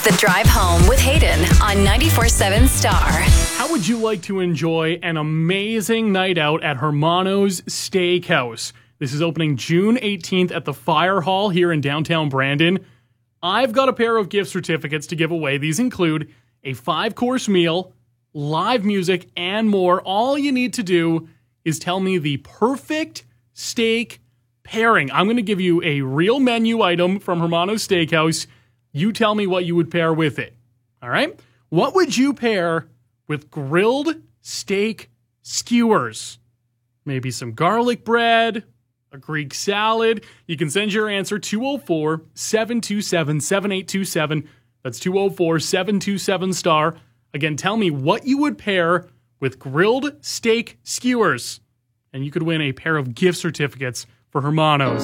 The Drive Home with Hayden on 94.7 Star. How would you like to enjoy an amazing night out at Hermano's Steakhouse? This is opening June 18th at the Fire Hall here in downtown Brandon. I've got a pair of gift certificates to give away. These include a 5-course meal, live music, and more. All you need to do is tell me the perfect steak pairing. I'm going to give you a real menu item from Hermano's Steakhouse. You tell me what you would pair with it. All right? What would you pair with grilled steak skewers? Maybe some garlic bread, a Greek salad. You can send your answer 204-727-7827. That's 204-727-STAR. Again, tell me what you would pair with grilled steak skewers. And you could win a pair of gift certificates for Hermano's.